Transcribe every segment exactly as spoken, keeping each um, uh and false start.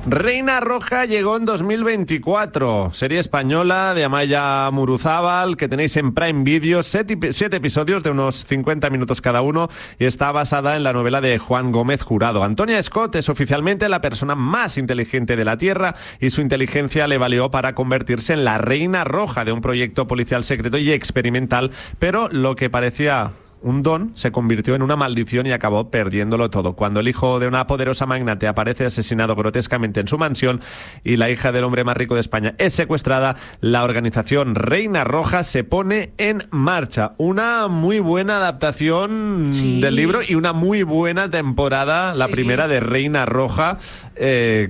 Reina Roja llegó en dos mil veinticuatro, serie española de Amaia Muruzábal que tenéis en Prime Video, siete, siete episodios de unos cincuenta minutos cada uno y está basada en la novela de Juan Gómez Jurado. Antonia Scott es oficialmente la persona más inteligente de la Tierra y su inteligencia le valió para convertirse en la Reina Roja de un proyecto policial secreto y experimental, pero lo que parecía un don se convirtió en una maldición y acabó perdiéndolo todo. Cuando el hijo de una poderosa magnate aparece asesinado grotescamente en su mansión y la hija del hombre más rico de España es secuestrada, la organización Reina Roja se pone en marcha. Una muy buena adaptación sí. del libro y una muy buena temporada, la sí. primera de Reina Roja, eh,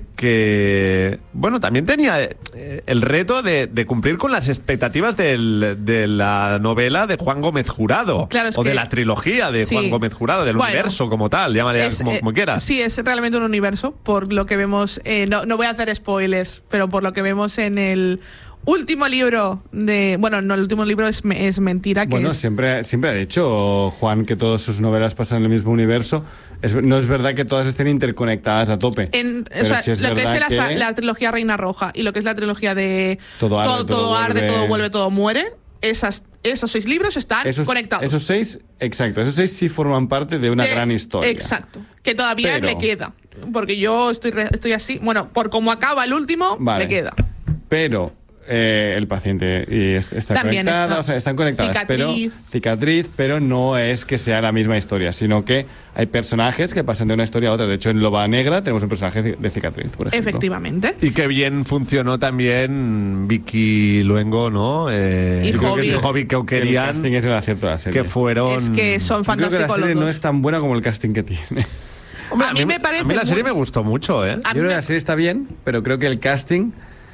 que, bueno, también tenía eh, el reto de, de cumplir con las expectativas del, de la novela de Juan Gómez Jurado. Claro, es o que de la trilogía de sí. Juan Gómez Jurado, del bueno, universo como tal, llámale es, como, eh, como quieras. Sí, es realmente un universo, por lo que vemos, eh, no, no voy a hacer spoilers, pero por lo que vemos en el último libro de... Bueno, no, el último libro es, es mentira. Que bueno, es, siempre, siempre ha dicho Juan que todas sus novelas pasan en el mismo universo. Es, no es verdad que todas estén interconectadas a tope. En, o sea, si es lo que es la, que la trilogía Reina Roja y lo que es la trilogía de Todo arde, todo, todo, todo, arde, vuelve... todo vuelve, todo muere... Esas, esos seis libros están esos, conectados. Esos seis, exacto, esos seis sí forman parte de una de, gran historia. Exacto, que todavía pero, le queda. Porque yo estoy, estoy así, bueno, por cómo acaba el último, vale, le queda. Pero eh, el paciente y está También conectada, está. o sea, están conectadas, Cicatriz. pero cicatriz, pero no es que sea la misma historia, sino que hay personajes que pasan de una historia a otra. De hecho, en Loba Negra tenemos un personaje de cicatriz, por ejemplo. Efectivamente. Y que bien funcionó también Vicky Luengo, ¿no? Eh, y Hobby. Y Hobby que querían. El casting es el acierto de la serie. Que fueron. Es que son fantásticos. Creo que la serie los dos. no es tan buena como el casting que tiene. Hombre, a, mí a mí me parece. A mí la serie muy... me gustó mucho, ¿eh? Yo creo me... que la serie está bien, pero creo que el casting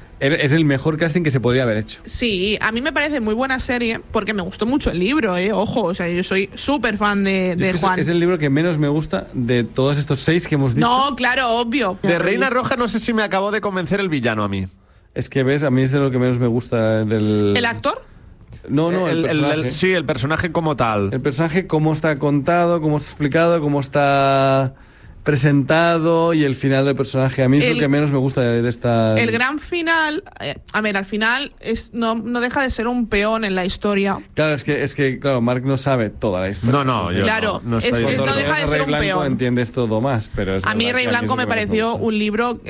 es el mejor casting que se podría haber hecho. Sí, a mí me parece muy buena serie porque me gustó mucho el libro, ¿eh? Ojo, o sea, yo soy súper fan de, de es Juan. Es el libro que menos me gusta de todos estos seis que hemos dicho. No, claro, obvio. De Reina Roja no sé si me acabó de convencer el villano a mí. Es que ves, a mí es de lo que menos me gusta del... ¿El actor? No, no, el, el personaje. El, el, sí, el personaje como tal. El personaje, cómo está contado, cómo está explicado, cómo está presentado y el final del personaje. A mí es el, lo que menos me gusta de, de esta... El gran final, eh, a ver, al final es, no, no deja de ser un peón en la historia. Claro, es que, es que claro, Mark no sabe toda la historia. No, no, yo claro, no, no, es, es, no deja de ser un Blanco peón. entiendes todo más, pero es a mí Rey Blanco me pareció un libro